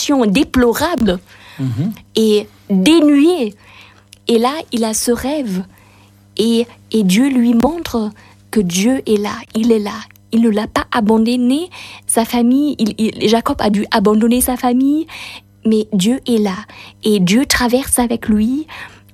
situation déplorable et dénuée. Et là, il a ce rêve. Et Dieu lui montre que Dieu est là, il est là. Il ne l'a pas abandonné, sa famille. Jacob a dû abandonner sa famille, mais Dieu est là. Et Dieu traverse avec lui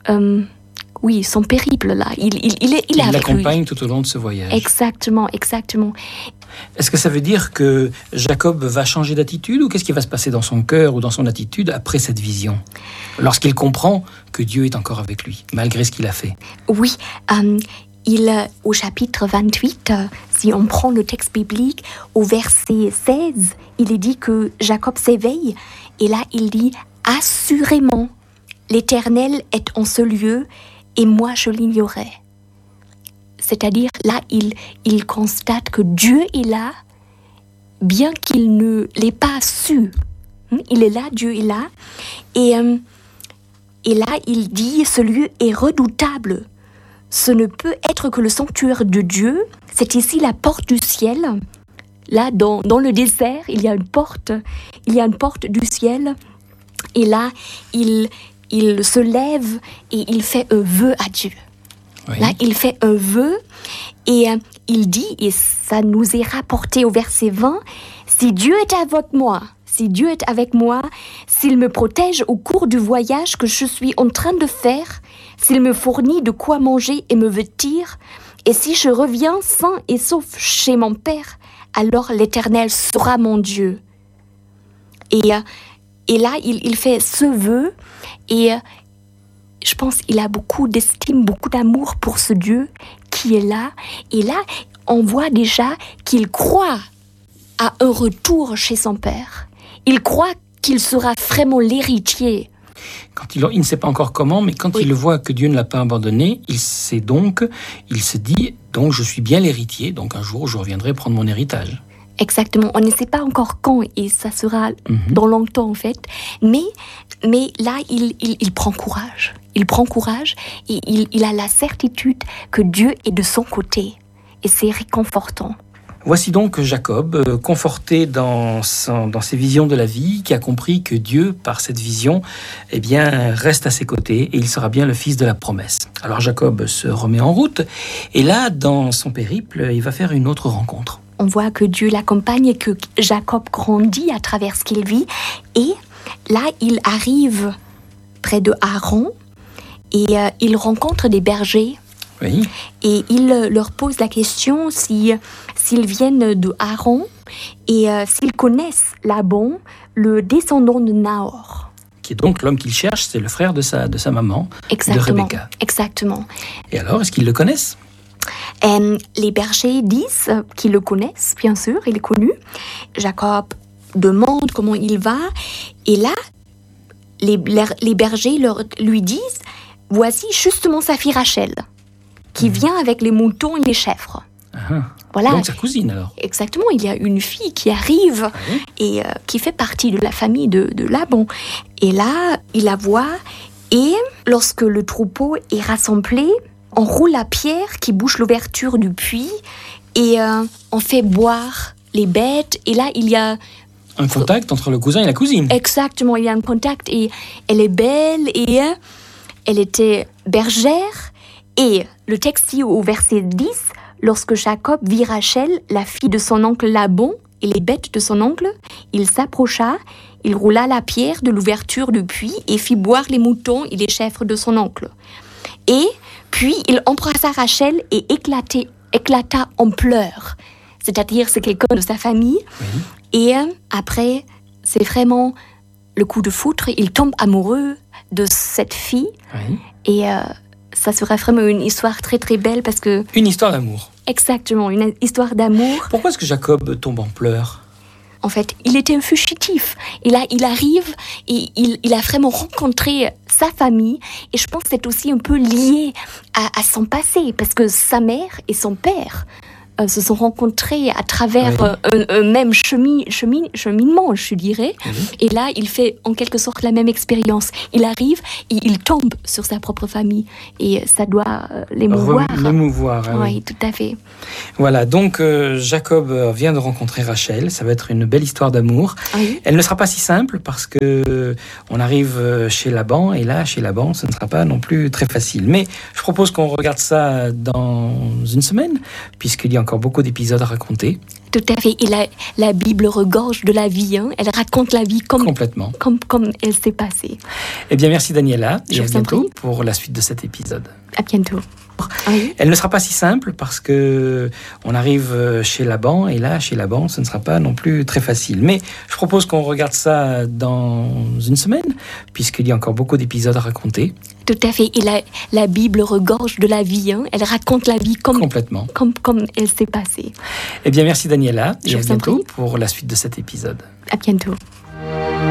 son périple là. Il l'accompagne tout au long de ce voyage. Exactement. Est-ce que ça veut dire que Jacob va changer d'attitude ou qu'est-ce qui va se passer dans son cœur ou dans son attitude après cette vision, lorsqu'il comprend que Dieu est encore avec lui, malgré ce qu'il a fait? Oui, au chapitre 28, si on prend le texte biblique, au verset 16, il est dit que Jacob s'éveille et là il dit « Assurément, l'Éternel est en ce lieu et moi je l'ignorais ». C'est-à-dire, là, il constate que Dieu est là, bien qu'il ne l'ait pas su. Il est là, Dieu est là. Et là, il dit, ce lieu est redoutable. Ce ne peut être que le sanctuaire de Dieu. C'est ici la porte du ciel. Là, dans le désert, il y a une porte du ciel. Et là, il se lève et il fait un vœu à Dieu. Oui. Là, il fait un vœu et il dit, et ça nous est rapporté au verset 20, « Si Dieu est avec moi, s'il me protège au cours du voyage que je suis en train de faire, s'il me fournit de quoi manger et me vêtir, et si je reviens sain et sauf chez mon Père, alors l'Éternel sera mon Dieu. » Et là, il fait ce vœu et je pense qu'il a beaucoup d'estime, beaucoup d'amour pour ce Dieu qui est là. Et là, on voit déjà qu'il croit à un retour chez son Père. Il croit qu'il sera vraiment l'héritier. Il ne sait pas encore comment, mais quand il voit que Dieu ne l'a pas abandonné, il se dit, donc je suis bien l'héritier, donc un jour je reviendrai prendre mon héritage. Exactement, on ne sait pas encore quand et ça sera dans longtemps en fait, mais là il prend courage. Il prend courage et il a la certitude que Dieu est de son côté et c'est réconfortant. Voici donc Jacob, conforté dans ses visions de la vie, qui a compris que Dieu, par cette vision, reste à ses côtés et il sera bien le fils de la promesse. Alors Jacob se remet en route et là, dans son périple, il va faire une autre rencontre. On voit que Dieu l'accompagne et que Jacob grandit à travers ce qu'il vit. Et là, il arrive près de Haran et il rencontre des bergers. Oui. Et il leur pose la question s'ils viennent de Haran et s'ils connaissent Laban, le descendant de Nahor. Qui est donc l'homme qu'il cherche, c'est le frère de sa maman, de Rebecca. Exactement. Et alors, est-ce qu'ils le connaissent ? Les bergers disent qu'ils le connaissent, bien sûr, il est connu. Jacob demande comment il va. Et là, les bergers lui disent, voici justement sa fille Rachel, qui vient avec les moutons et les chèvres. Voilà. Donc sa cousine alors. Exactement, il y a une fille qui arrive et qui fait partie de la famille de Laban. Et là, il la voit et lorsque le troupeau est rassemblé, on roule la pierre qui bouche l'ouverture du puits et on fait boire les bêtes. Et là, il y a un contact entre le cousin et la cousine. Exactement, il y a un contact et elle est belle et elle était bergère. Et le texte dit au verset 10, lorsque Jacob vit Rachel, la fille de son oncle Laban, et les bêtes de son oncle, il s'approcha, il roula la pierre de l'ouverture du puits et fit boire les moutons et les chèvres de son oncle. Et puis il embrassa Rachel et éclata en pleurs. C'est-à-dire, c'est quelqu'un de sa famille. Et après, c'est vraiment le coup de foudre. Il tombe amoureux de cette fille. Et ça sera vraiment une histoire très très belle parce que... Une histoire d'amour. Exactement, une histoire d'amour. Pourquoi est-ce que Jacob tombe en pleurs ? En fait, il était un fugitif. Et là, il arrive et il a vraiment rencontré sa famille. Et je pense que c'est aussi un peu lié à son passé. Parce que sa mère et son père se sont rencontrés à travers un même cheminement, je dirais. Et là, il fait en quelque sorte la même expérience. Il arrive et il tombe sur sa propre famille. Et ça doit l'émouvoir. L'émouvoir, oui, tout à fait. Voilà, donc Jacob vient de rencontrer Rachel. Ça va être une belle histoire d'amour. Oui. Elle ne sera pas si simple parce que on arrive chez Laban. Et là, chez Laban, ce ne sera pas non plus très facile. Mais je propose qu'on regarde ça dans une semaine, puisqu'il y a encore beaucoup d'épisodes à raconter. Tout à fait. Et la Bible regorge de la vie. Elle raconte la vie complètement comme elle s'est passée. Eh bien, merci Daniela. Et à bientôt prie. pour la suite de cet épisode. À bientôt. Oui. Elle ne sera pas si simple parce que on arrive chez Laban. Et là, chez Laban, ce ne sera pas non plus très facile. Mais je propose qu'on regarde ça dans une semaine, puisqu'il y a encore beaucoup d'épisodes à raconter. Tout à fait. Et la Bible regorge de la vie. Elle raconte la vie complètement comme elle s'est passée. Eh bien, merci Daniela. Et à bientôt prie. pour la suite de cet épisode. À bientôt.